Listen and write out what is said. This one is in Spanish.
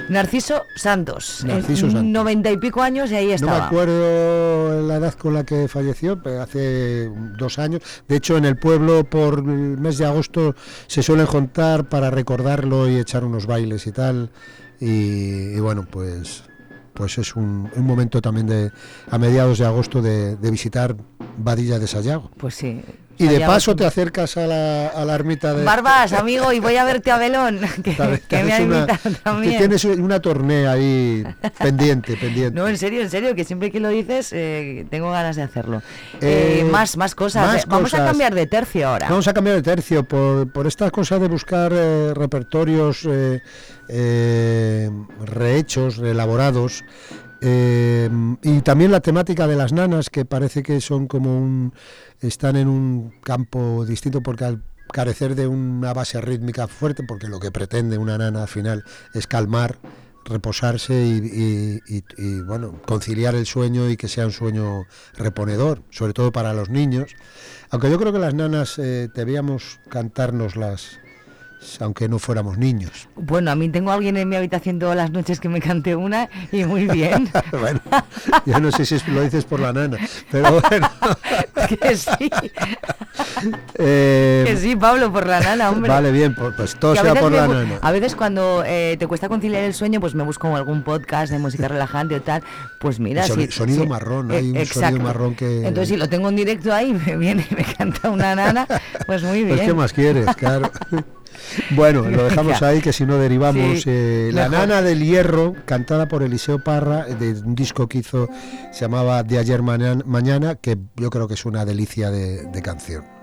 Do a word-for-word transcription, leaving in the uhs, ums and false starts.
Narciso Santos, Narciso eh, Santos. noventa y pico años y ahí estaba. No me acuerdo la edad con la que falleció, pero hace dos años. De hecho, en el pueblo por el mes de agosto se suelen juntar para recordarlo y echar unos bailes y tal. Y, y bueno, pues pues es un, un momento también de a mediados de agosto de, de visitar Badilla de Sayago. Pues sí. Y de Sayago paso siempre. te acercas a la, a la ermita de... Barbas, amigo, y voy a verte a Belón, que, Te- te que me ha haces una- invitado también. que tienes una tornea ahí pendiente, pendiente. No, en serio, en serio, que siempre que lo dices eh, tengo ganas de hacerlo. Eh, Eh, más, más cosas. más Eh, Vamos cosas. a cambiar de tercio ahora. Vamos a cambiar de tercio por, por esta cosa de buscar eh, repertorios eh, eh, rehechos, reelaborados. Eh, y también la temática de las nanas, que parece que son como un están en un campo distinto, porque al carecer de una base rítmica fuerte, porque lo que pretende una nana al final es calmar, reposarse y, y, y, y bueno, conciliar el sueño y que sea un sueño reponedor, sobre todo para los niños. Aunque yo creo que las nanas eh, debíamos cantárnoslas aunque no fuéramos niños. Bueno, a mí tengo a alguien en mi habitación todas las noches que me cante una y muy bien. Bueno, yo no sé si es- lo dices por la nana, pero bueno. Que sí, Eh, que sí, Pablo, por la nana, hombre. Vale, bien, pues, pues todo Que a sea veces por me la bu- nana. A veces cuando eh, te cuesta conciliar el sueño, pues me busco algún podcast de música relajante o tal. Pues mira, El soni- sí, sonido sí. marrón, hay un exacto. sonido marrón que- Entonces, si lo tengo en directo ahí, me viene y me canta una nana, pues muy bien. Pues qué más quieres, claro. Bueno, lo dejamos ahí, que si no derivamos. Sí, eh, La mejor. Nana del Hierro, cantada por Eliseo Parra, de un disco que hizo, se llamaba De ayer mañana, mañana, que yo creo que es una delicia de, de canción.